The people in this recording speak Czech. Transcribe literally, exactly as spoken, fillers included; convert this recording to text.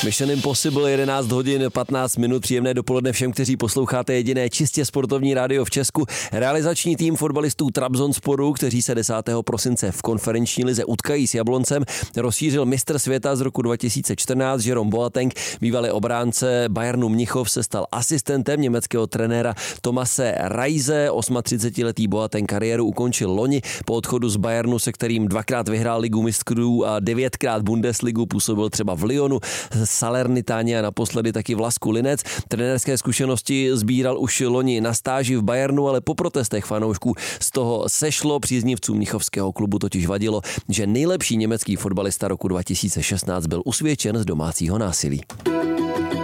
Mission Impossible, jedenáct hodin patnáct minut, příjemné dopoledne všem, kteří posloucháte jediné čistě sportovní rádio v Česku. Realizační tým fotbalistů Trabzonsporu, kteří se desátého prosince v konferenční lize utkají s Jabloncem, rozšířil mistr světa z roku dva tisíce čtrnáct Jerome Boateng. Bývalý obránce Bayernu Mnichov se stal asistentem německého trenéra Thomase Reise. třicetiosmiletý Boateng kariéru ukončil loni po odchodu z Bayernu, se kterým dvakrát vyhrál ligu mistrů a devětkrát Bundesligu, působil třeba v Lyonu, Salernitáně a naposledy taky v Lasku Linec. Trenérské zkušenosti sbíral už loni na stáži v Bayernu, ale po protestech fanoušků z toho sešlo. Příznivcům mnichovského klubu totiž vadilo, že nejlepší německý fotbalista roku dva tisíce šestnáct byl usvědčen z domácího násilí.